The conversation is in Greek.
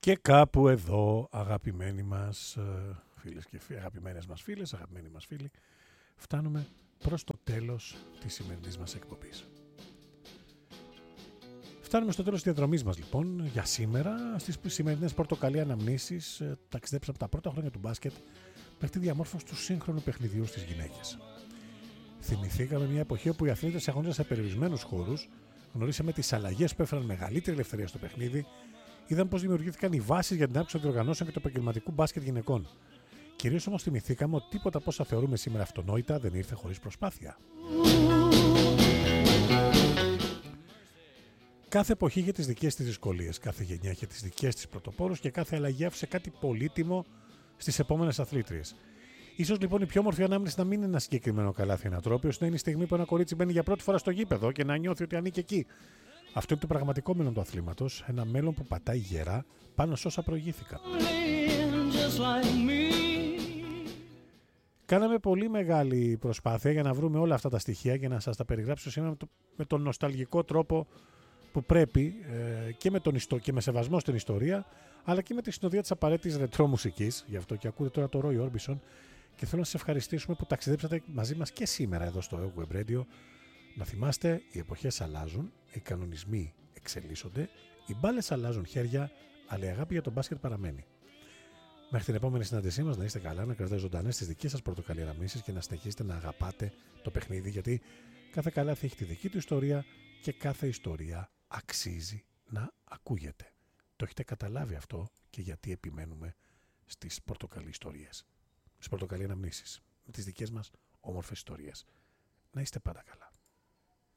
Και κάπου εδώ, αγαπημένοι μας φίλες και αγαπημένες μας φίλες, αγαπημένοι μας φίλοι, φτάνουμε προς το τέλος της σημερινής μας εκπομπής. Φτάνουμε στο τέλος της διαδρομής μας λοιπόν για σήμερα. Στις σημερινές πορτοκαλί αναμνήσεις ταξιδέψαμε από τα πρώτα χρόνια του μπάσκετ μέχρι τη διαμόρφωση του σύγχρονου παιχνιδιού στις γυναίκες. Θυμηθήκαμε μια εποχή όπου οι αθλήτες αγωνίζαν σε περιορισμένους χώρους, γνωρίσαμε τις αλλαγές που έφεραν μεγαλύτερη ελευθερία στο παιχνίδι, είδαμε πώς δημιουργήθηκαν οι βάσεις για την άπτυξη των διοργανώσεων και του επαγγελματικού μπάσκετ γυναικών. Κυρίως όμως θυμηθήκαμε ότι τίποτα από όσα θεωρούμε σήμερα αυτονόητα δεν ήρθε χωρίς προσπάθεια. Κάθε εποχή είχε τις δικές της δυσκολίες, κάθε γενιά είχε τις δικές της πρωτοπόρους και κάθε αλλαγή άφησε κάτι πολύτιμο στις επόμενες αθλήτριες. Ίσως λοιπόν η πιο όμορφη ανάμνηση να μην είναι ένα συγκεκριμένο καλάθι ανατρόπιος, να είναι η στιγμή που ένα κορίτσι μπαίνει για πρώτη φορά στο γήπεδο και να νιώθει ότι ανήκει εκεί. Αυτό είναι το πραγματικό μέλλον του αθλήματος, ένα μέλλον που πατάει γερά πάνω σε όσα προηγήθηκαν. Κάναμε πολύ μεγάλη προσπάθεια για να βρούμε όλα αυτά τα στοιχεία και να σας τα περιγράψω σήμερα με τον νοσταλγικό τρόπο που πρέπει και με σεβασμό στην ιστορία, αλλά και με τη συνοδεία της απαραίτητης ρετρό μουσικής. Γι' αυτό και ακούτε τώρα το Roy Orbison και θέλω να σας ευχαριστήσουμε που ταξιδέψατε μαζί μας και σήμερα εδώ στο Web Radio. Να θυμάστε, οι εποχές αλλάζουν, οι κανονισμοί εξελίσσονται, οι μπάλες αλλάζουν χέρια, αλλά η αγάπη για τον μπάσκετ παραμένει. Μέχρι την επόμενη συνάντησή μας, να είστε καλά, να κρατάτε ζωντανές τις δικές σας πορτοκαλί αναμνήσεις και να συνεχίσετε να αγαπάτε το παιχνίδι, γιατί κάθε καλάθι έχει τη δική του ιστορία και κάθε ιστορία αξίζει να ακούγεται. Το έχετε καταλάβει αυτό και γιατί επιμένουμε στις πορτοκαλί ιστορίες, στις πορτοκαλί αναμνήσεις, με τις δικές μας όμορφες ιστορίες. Να είστε πάντα καλά.